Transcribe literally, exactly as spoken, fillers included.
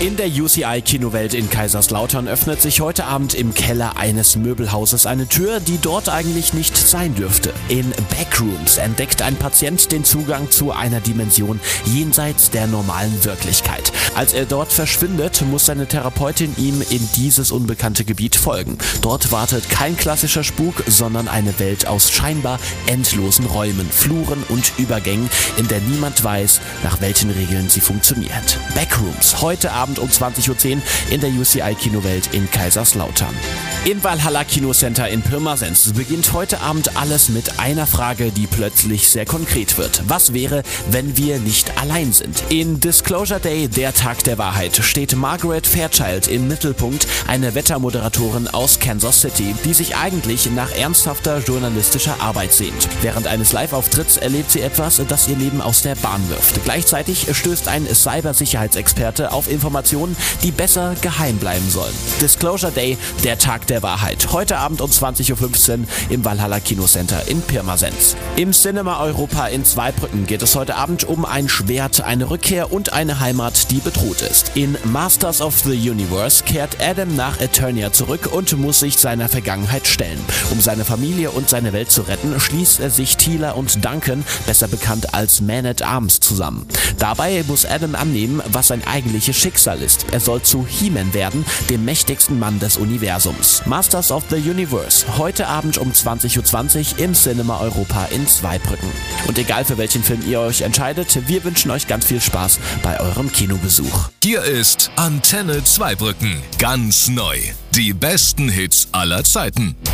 In der U C I-Kinowelt in Kaiserslautern öffnet sich heute Abend im Keller eines Möbelhauses eine Tür, die dort eigentlich nicht sein dürfte. In Backrooms entdeckt ein Patient den Zugang zu einer Dimension jenseits der normalen Wirklichkeit. Als er dort verschwindet, muss seine Therapeutin ihm in dieses unbekannte Gebiet folgen. Dort wartet kein klassischer Spuk, sondern eine Welt aus scheinbar endlosen Räumen, Fluren und Übergängen, in der niemand weiß, nach welchen Regeln sie funktioniert. Backrooms, heute Abend um zwanzig Uhr zehn in der U C I-Kinowelt in Kaiserslautern. Im Valhalla Kinocenter in Pirmasens beginnt heute Abend alles mit einer Frage, die plötzlich sehr konkret wird. Was wäre, wenn wir nicht allein sind? In Disclosure Day, der Tag der Wahrheit, steht Margaret Fairchild im Mittelpunkt, eine Wettermoderatorin aus Kansas City, die sich eigentlich nach ernsthafter journalistischer Arbeit sehnt. Während eines Live-Auftritts erlebt sie etwas, das ihr Leben aus der Bahn wirft. Gleichzeitig stößt ein Cybersicherheitsexperte auf Informationen, die besser geheim bleiben sollen. Disclosure Day, der Tag der Wahrheit. Heute Abend um zwanzig Uhr fünfzehn im Valhalla Kinocenter in Pirmasens. Im Cinema Europa in Zweibrücken geht es heute Abend um ein Schwert, eine Rückkehr und eine Heimat, die bedroht ist. In Masters of the Universe kehrt Adam nach Eternia zurück und muss sich seiner Vergangenheit stellen. Um seine Familie und seine Welt zu retten, schließt er sich Teela und Duncan, besser bekannt als Man-at-Arms, zusammen. Dabei muss Adam annehmen, was sein eigentliches Schicksal ist. Er soll zu He-Man werden, dem mächtigsten Mann des Universums. Masters of the Universe, heute Abend um zwanzig Uhr zwanzig im Cinema Europa in Zweibrücken. Und egal für welchen Film ihr euch entscheidet, wir wünschen euch ganz viel Spaß bei eurem Kinobesuch. Hier ist Antenne Zweibrücken, ganz neu. Die besten Hits aller Zeiten.